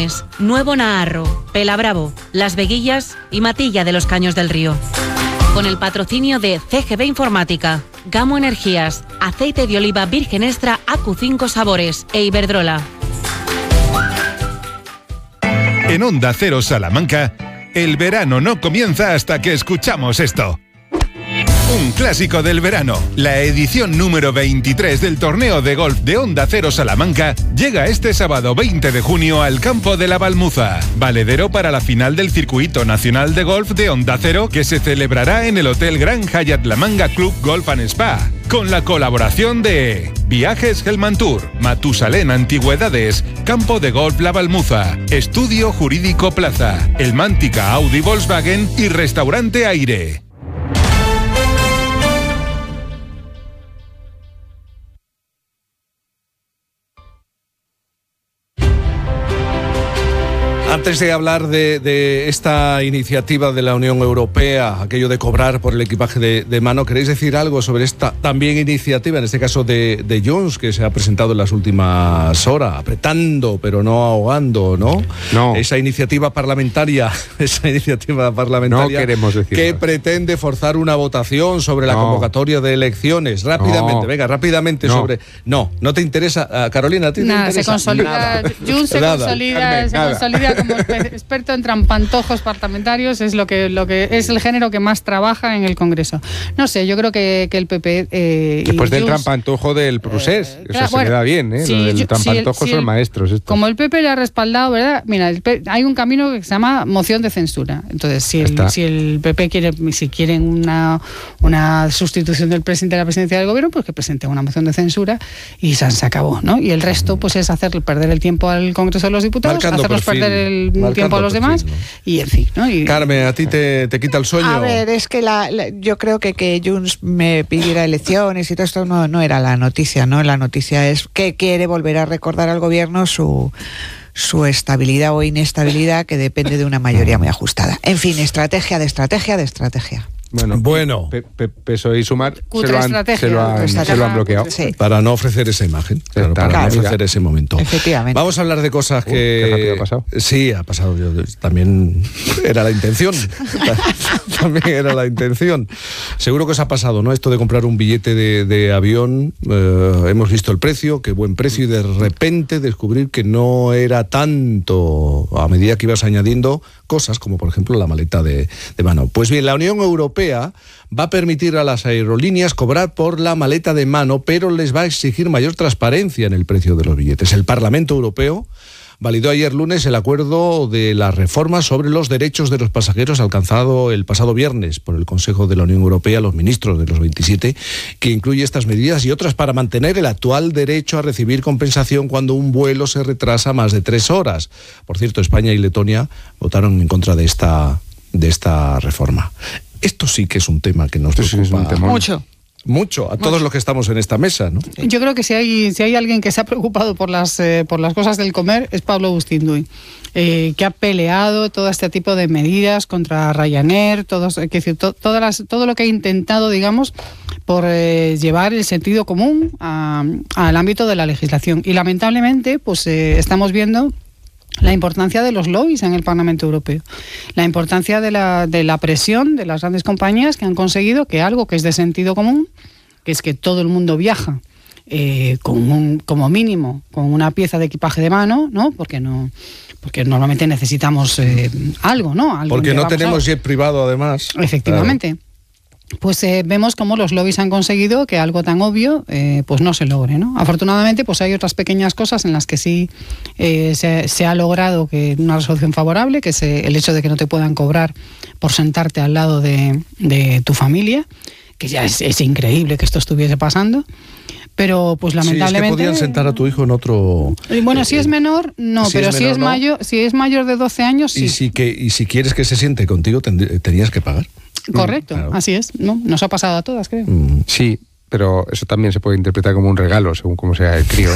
Torrelodones, Nuevo Naharro, Pelabravo, Las Veguillas y Matilla de los Caños del Río. Con el patrocinio de CGB Informática, Gamo Energías, Aceite de Oliva Virgen Extra AQ5 Sabores e Iberdrola. En Onda Cero Salamanca, el verano no comienza hasta que escuchamos esto. Un clásico del verano, la edición número 23 del torneo de golf de Onda Cero Salamanca llega este sábado 20 de junio al campo de la Balmuza, valedero para la final del Circuito Nacional de Golf de Onda Cero que se celebrará en el Hotel Gran Hyatt La Manga Club Golf and Spa, con la colaboración de Viajes Hellman Tour, Matusalén Antigüedades, Campo de Golf La Balmuza, Estudio Jurídico Plaza, El Mántica Audi Volkswagen y Restaurante Aire. Antes de hablar de esta iniciativa de la Unión Europea, aquello de cobrar por el equipaje de mano, ¿queréis decir algo sobre esta también iniciativa, en este caso de Junts, que se ha presentado en las últimas horas, apretando pero no ahogando, ¿no? No. Esa iniciativa parlamentaria No queremos decir que nada. pretende forzar una votación sobre la convocatoria de elecciones. Rápidamente No. sobre... No te interesa, Carolina, ¿a ti Nada, te se interesa? consolida, Junts se Nada. consolida como experto en trampantojos parlamentarios, es lo que es el género que más trabaja en el Congreso. No sé, yo creo que el PP Después del Junts, trampantojo del procés, claro, eso se le da bien, ¿eh? sí, Lo del trampantojo sí, son maestros. Estos. Como el PP le ha respaldado, ¿verdad? Mira, hay un camino que se llama moción de censura. Entonces, si el PP quieren una sustitución del presidente de la presidencia del gobierno, pues que presente una moción de censura y se acabó, ¿no? Y el resto, pues es perder el tiempo al Congreso de los Diputados, Marcando hacernos perfil, perder el marcando tiempo a los perfil, demás, ¿no? y en fin, ¿no? Carmen, ¿a ti te quita el sueño? A ver, es que yo creo que Junts me pidiera elecciones y todo esto no era la noticia, ¿no? La noticia es que quiere volver a recordar al gobierno su estabilidad o inestabilidad, que depende de una mayoría muy ajustada. En fin, estrategia de estrategia de estrategia. Bueno. PSOE y Sumar Cutre se lo han bloqueado. Sí. Para no ofrecer esa imagen, para no ofrecer ese momento. Efectivamente. Vamos a hablar de cosas que... qué rápido ha pasado. Sí, ha pasado. También era la intención. También era la intención. Seguro que os ha pasado, ¿no? Esto de comprar un billete de avión. Hemos visto el precio, qué buen precio, y de repente descubrir que no era tanto a medida que ibas añadiendo cosas, como por ejemplo la maleta de mano. Pues bien, la Unión Europea va a permitir a las aerolíneas cobrar por la maleta de mano, pero les va a exigir mayor transparencia en el precio de los billetes. El Parlamento Europeo validó ayer lunes el acuerdo de la reforma sobre los derechos de los pasajeros alcanzado el pasado viernes por el Consejo de la Unión Europea, los ministros de los 27, que incluye estas medidas y otras para mantener el actual derecho a recibir compensación cuando un vuelo se retrasa más de 3 horas. Por cierto, España y Letonia votaron en contra de esta reforma. Esto sí que es un tema que nos preocupa mucho a todos los que estamos en esta mesa, ¿no? Yo creo que si hay alguien que se ha preocupado por las cosas del comer es Pablo Bustinduy, que ha peleado todo este tipo de medidas contra Ryanair, todo lo que ha intentado, digamos, por llevar el sentido común al ámbito de la legislación. Y lamentablemente, pues estamos viendo la importancia de los lobbies en el Parlamento Europeo, la importancia de la presión de las grandes compañías que han conseguido que algo que es de sentido común, que es que todo el mundo viaja como mínimo con una pieza de equipaje de mano, ¿no? Porque normalmente necesitamos algo, ¿no? Porque no tenemos jet privado, además. Efectivamente. Claro. Pues vemos cómo los lobbies han conseguido que algo tan obvio pues no se logre, ¿no? Afortunadamente, pues hay otras pequeñas cosas en las que sí se ha logrado una resolución favorable, que es el hecho de que no te puedan cobrar por sentarte al lado de tu familia, que ya es increíble que esto estuviese pasando. Pero pues lamentablemente... Sí, es que podían sentar a tu hijo en otro... Bueno, si es menor, no, pero si es mayor de 12 años, sí. Y si quieres que se siente contigo, tenías que pagar. Correcto, claro. Así es, ¿no? Nos ha pasado a todas, creo. Sí, pero eso también se puede interpretar como un regalo, según cómo sea el crío.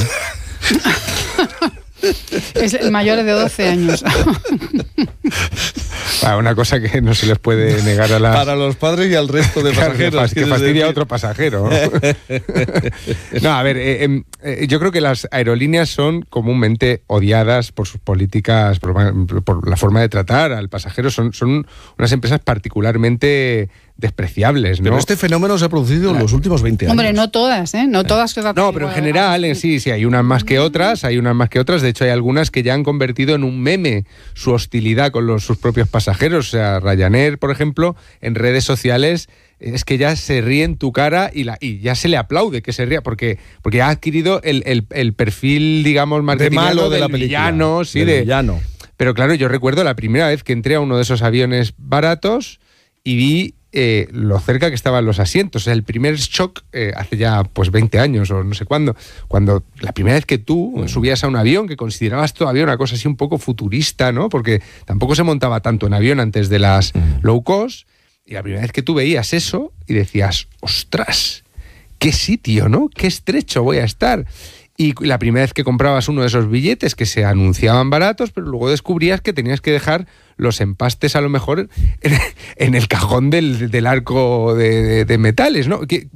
Es el mayor de 12 años. Una cosa que no se les puede negar a las... Para los padres y al resto de pasajeros. Que fastidia a otro pasajero. No, a ver, yo creo que las aerolíneas son comúnmente odiadas por sus políticas, por la forma de tratar al pasajero. Son unas empresas particularmente despreciables, ¿no? Pero este fenómeno se ha producido en los últimos 20 años. Hombre, no todas, ¿eh? No todas. No, pero en general, sí, hay unas más que otras, De hecho, hay algunas que ya han convertido en un meme su hostilidad con sus propios pasajeros. O sea, Ryanair, por ejemplo, en redes sociales es que ya se ríe en tu cara y ya se le aplaude que se ría, porque ha adquirido el perfil, digamos, marketingano de la villano, villano. Pero claro, yo recuerdo la primera vez que entré a uno de esos aviones baratos y vi lo cerca que estaban los asientos. O sea, el primer shock, hace ya pues 20 años o no sé cuándo, cuando la primera vez que tú subías a un avión, que considerabas todavía una cosa así un poco futurista, ¿no? Porque tampoco se montaba tanto en avión antes de las low cost, y la primera vez que tú veías eso y decías, ostras, qué sitio, ¿no? Qué estrecho voy a estar. Y la primera vez que comprabas uno de esos billetes que se anunciaban baratos, pero luego descubrías que tenías que dejar los empastes a lo mejor en el cajón del arco de metales, ¿no? Que,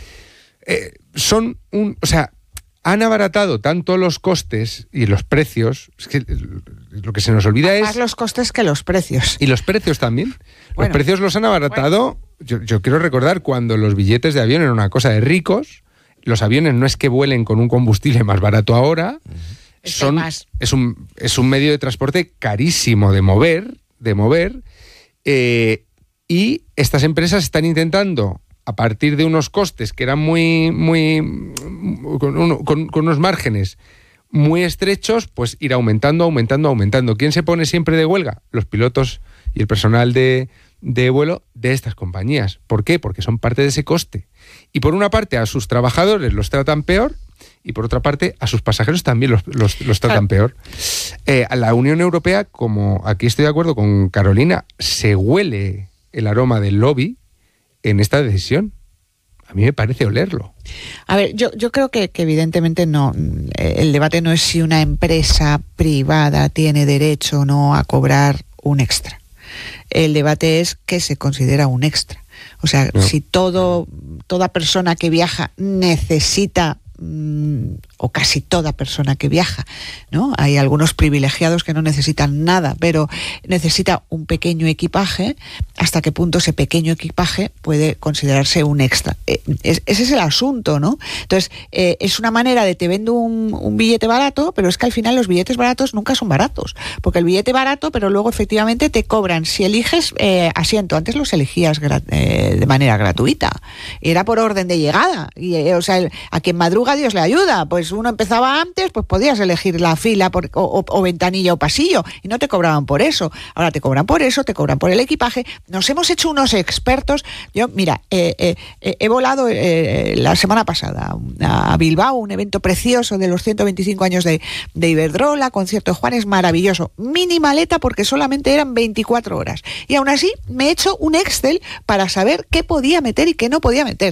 han abaratado tanto los costes y los precios, es que lo que se nos olvida es... Más los costes que los precios. Y los precios también. Los precios los han abaratado. Yo quiero recordar cuando los billetes de avión eran una cosa de ricos. Los aviones no es que vuelen con un combustible más barato ahora, es un medio de transporte carísimo de mover, y estas empresas están intentando, a partir de unos costes que eran con unos márgenes muy estrechos, pues ir aumentando. ¿Quién se pone siempre de huelga? Los pilotos y el personal de vuelo de estas compañías. ¿Por qué? Porque son parte de ese coste. Y por una parte a sus trabajadores los tratan peor y por otra parte a sus pasajeros también los tratan peor. A la Unión Europea, como aquí estoy de acuerdo con Carolina, se huele el aroma del lobby en esta decisión. A mí me parece olerlo. A ver, yo creo que evidentemente no. El debate no es si una empresa privada tiene derecho o no a cobrar un extra. El debate es qué se considera un extra. O sea, si toda persona que viaja necesita, o casi toda persona que viaja, ¿no? Hay algunos privilegiados que no necesitan nada, pero necesita un pequeño equipaje. ¿Hasta qué punto ese pequeño equipaje puede considerarse un extra? Ese es el asunto, ¿no? Entonces, es una manera de te vendo un billete barato, pero es que al final los billetes baratos nunca son baratos, porque el billete barato, pero luego efectivamente te cobran, si eliges asiento, antes los elegías de manera gratuita, era por orden de llegada, y, o sea, a quien madruga Dios le ayuda, pues uno empezaba antes, pues podías elegir la fila o ventanilla o pasillo y no te cobraban por eso. Ahora te cobran por eso, te cobran por el equipaje. Nos hemos hecho unos expertos. Yo, mira, he volado la semana pasada a Bilbao, un evento precioso de los 125 años de Iberdrola, concierto de Juanes, maravilloso. Mini maleta porque solamente eran 24 horas. Y aún así me he hecho un Excel para saber qué podía meter y qué no podía meter.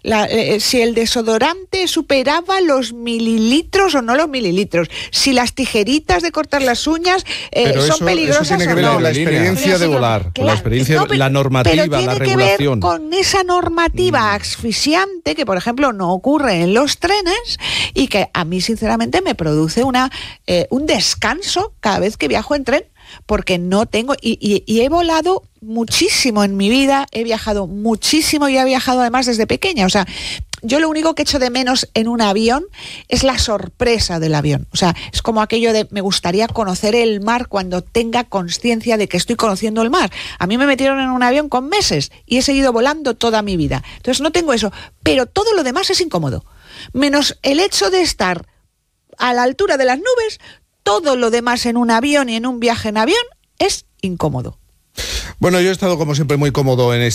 Si el desodorante superaba los mililitros o no los mililitros, si las tijeritas de cortar las uñas son peligrosas eso tiene que ver con la experiencia de volar, con la experiencia, la normativa, la regulación. Pero tiene que ver con esa normativa asfixiante que, por ejemplo, no ocurre en los trenes y que a mí, sinceramente, me produce un descanso cada vez que viajo en tren. Porque no tengo, y he volado muchísimo en mi vida, he viajado muchísimo y he viajado además desde pequeña. O sea, yo lo único que echo de menos en un avión es la sorpresa del avión. O sea, es como aquello de me gustaría conocer el mar cuando tenga conciencia de que estoy conociendo el mar. A mí me metieron en un avión con meses y he seguido volando toda mi vida. Entonces no tengo eso, pero todo lo demás es incómodo. Menos el hecho de estar a la altura de las nubes. Todo lo demás en un avión y en un viaje en avión es incómodo. Bueno, yo he estado como siempre muy cómodo en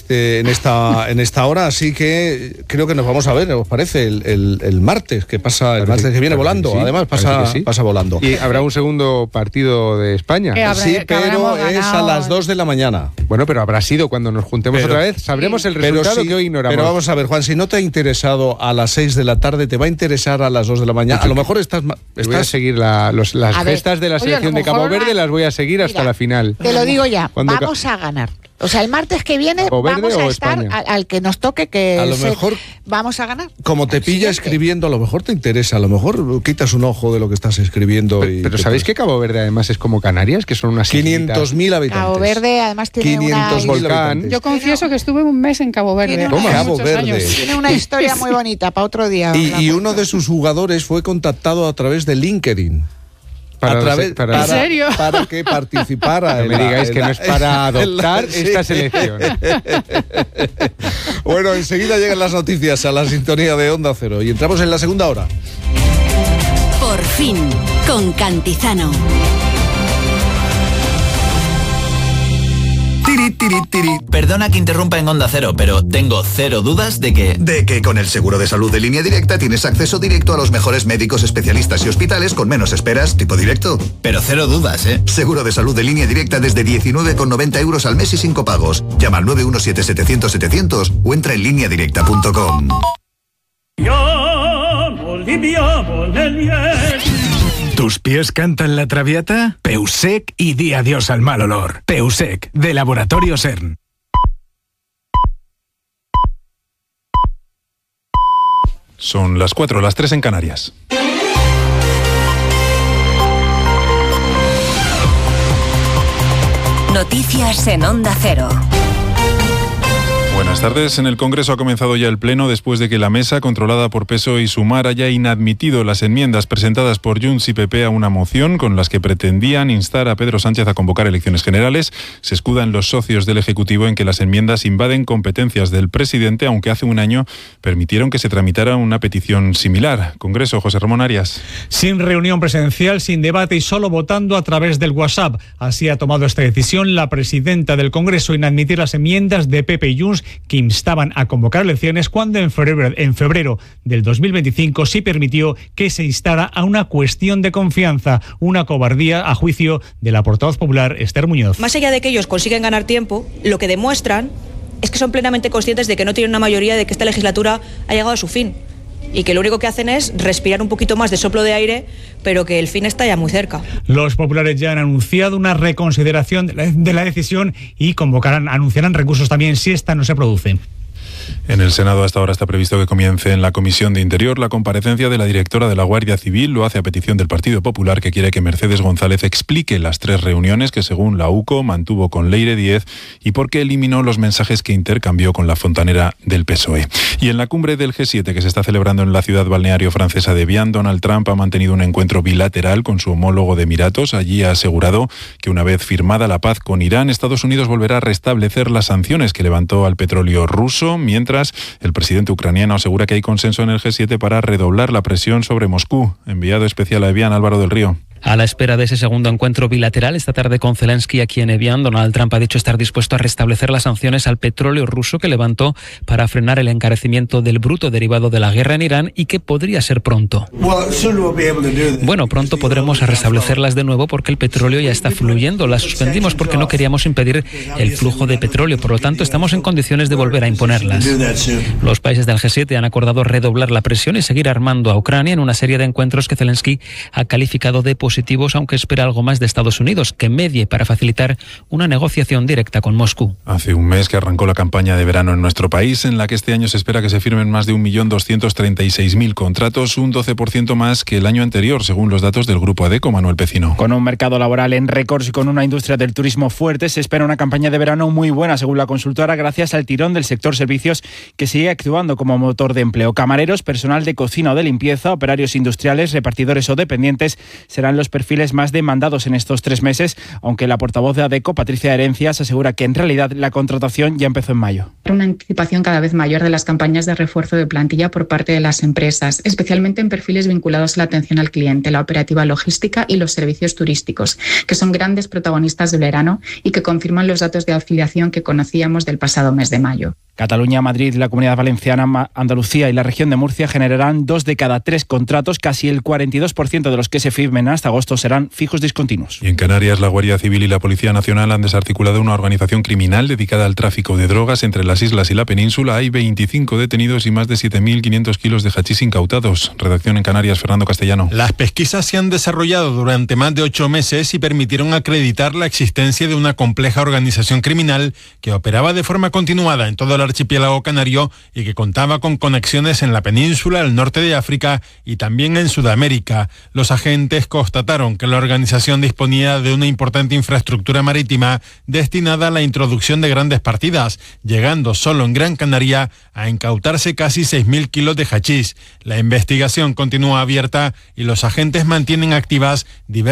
esta hora, así que creo que nos vamos a ver, ¿os parece? El martes, que pasa, el martes que viene volando, sí, además pasa volando. Y habrá un segundo partido de España. Sí, pero es a las 2 de la mañana. Bueno, pero habrá sido cuando nos juntemos otra vez, sabremos el resultado que hoy ignoramos. Pero vamos a ver, Juan, si no te ha interesado a las 6 de la tarde, te va a interesar a las 2 de la mañana. A lo mejor estás... Voy a seguir las gestas de la selección de Cabo Verde, las voy a seguir hasta la final. Te lo digo ya, vamos a ganar. O sea, el martes que viene vamos a estar al que nos toque, que a lo mejor vamos a ganar. Como te pilla escribiendo, a lo mejor te interesa, a lo mejor quitas un ojo de lo que estás escribiendo. Pero ¿sabéis que Cabo Verde además es como Canarias, que son unas 500.000 habitantes? Cabo Verde además tiene 500 volcán. Yo confieso que estuve un mes en Cabo Verde. Cabo Verde. Tiene una historia muy bonita para otro día. Y uno de sus jugadores fue contactado a través de LinkedIn. ¿En serio? Para que participara. No me digáis que no es para adoptar esta selección. Bueno, enseguida llegan las noticias a la sintonía de Onda Cero y entramos en la segunda hora. Por fin, con Cantizano. Perdona que interrumpa en Onda Cero, pero tengo cero dudas de que con el seguro de salud de Línea Directa tienes acceso directo a los mejores médicos, especialistas y hospitales con menos esperas, tipo directo. Pero cero dudas, ¿eh? Seguro de salud de Línea Directa desde 19,90 euros al mes y sin copagos. Llama al 917-700-700 o entra en lineadirecta.com. ¿Tus pies cantan la traviata? Peusec y di adiós al mal olor. Peusec, de Laboratorio CERN. Son las 4, las 3 en Canarias. Noticias en Onda Cero. Buenas tardes. En el Congreso ha comenzado ya el Pleno después de que la mesa, controlada por PSOE y Sumar, haya inadmitido las enmiendas presentadas por Junts y PP a una moción con las que pretendían instar a Pedro Sánchez a convocar elecciones generales. Se escudan los socios del Ejecutivo en que las enmiendas invaden competencias del presidente, aunque hace un año permitieron que se tramitara una petición similar. Congreso, José Ramón Arias. Sin reunión presencial, sin debate y solo votando a través del WhatsApp. Así ha tomado esta decisión la presidenta del Congreso, inadmitir las enmiendas de PP y Junts que instaban a convocar elecciones cuando en febrero del 2025 sí permitió que se instara a una cuestión de confianza, una cobardía a juicio de la portavoz popular Esther Muñoz. Más allá de que ellos consiguen ganar tiempo, lo que demuestran es que son plenamente conscientes de que no tienen una mayoría, de que esta legislatura ha llegado a su fin y que lo único que hacen es respirar un poquito más de soplo de aire, pero que el fin está ya muy cerca. Los populares ya han anunciado una reconsideración de la decisión y anunciarán recursos también si esta no se produce. En el Senado hasta ahora está previsto que comience en la Comisión de Interior la comparecencia de la directora de la Guardia Civil. Lo hace a petición del Partido Popular, que quiere que Mercedes González explique las 3 reuniones que, según la UCO, mantuvo con Leire Díez y por qué eliminó los mensajes que intercambió con la fontanera del PSOE. Y en la cumbre del G7, que se está celebrando en la ciudad balneario francesa de Evian, Donald Trump ha mantenido un encuentro bilateral con su homólogo de Emiratos. Allí ha asegurado que una vez firmada la paz con Irán, Estados Unidos volverá a restablecer las sanciones que levantó al petróleo ruso, mientras el presidente ucraniano asegura que hay consenso en el G7 para redoblar la presión sobre Moscú. Enviado especial a Evian, Álvaro del Río. A la espera de ese segundo encuentro bilateral esta tarde con Zelensky aquí en Evian, Donald Trump ha dicho estar dispuesto a restablecer las sanciones al petróleo ruso que levantó para frenar el encarecimiento del bruto derivado de la guerra en Irán y que podría ser pronto. Bueno, pronto podremos restablecerlas de nuevo porque el petróleo ya está fluyendo. Las suspendimos porque no queríamos impedir el flujo de petróleo, por lo tanto estamos en condiciones de volver a imponerlas. Los países del G7 han acordado redoblar la presión y seguir armando a Ucrania en una serie de encuentros que Zelensky ha calificado de positivos, aunque espera algo más de Estados Unidos, que medie para facilitar una negociación directa con Moscú. Hace un mes que arrancó la campaña de verano en nuestro país, en la que este año se espera que se firmen más de 1.236.000 contratos, un 12% más que el año anterior, según los datos del Grupo Adecco. Manuel Pecino. Con un mercado laboral en récords y con una industria del turismo fuerte, se espera una campaña de verano muy buena, según la consultora, gracias al tirón del sector servicios, que sigue actuando como motor de empleo. Camareros, personal de cocina o de limpieza, operarios industriales, repartidores o dependientes serán los perfiles más demandados en estos 3 meses, aunque la portavoz de Adecco, Patricia Herencias, asegura que en realidad la contratación ya empezó en mayo. Una anticipación cada vez mayor de las campañas de refuerzo de plantilla por parte de las empresas, especialmente en perfiles vinculados a la atención al cliente, la operativa logística y los servicios turísticos, que son grandes protagonistas del verano y que confirman los datos de afiliación que conocíamos del pasado mes de mayo. Cataluña, Madrid, la Comunidad Valenciana, Andalucía y la región de Murcia generarán 2 de cada 3 contratos. Casi el 42% de los que se firmen hasta agosto serán fijos discontinuos. Y en Canarias, la Guardia Civil y la Policía Nacional han desarticulado una organización criminal dedicada al tráfico de drogas entre las islas y la península. Hay 25 detenidos y más de 7.500 kilos de hachís incautados. Redacción en Canarias, Fernando Castellano. Las pesquisas se han desarrollado durante más de 8 meses y permitieron acreditar la existencia de una compleja organización criminal que operaba de forma continuada en todo el archipiélago canario y que contaba con conexiones en la península, el norte de África y también en Sudamérica. Los agentes constataron que la organización disponía de una importante infraestructura marítima destinada a la introducción de grandes partidas, llegando solo en Gran Canaria a incautarse casi 6.000 kilos de hachís. La investigación continúa abierta y los agentes mantienen activas diversas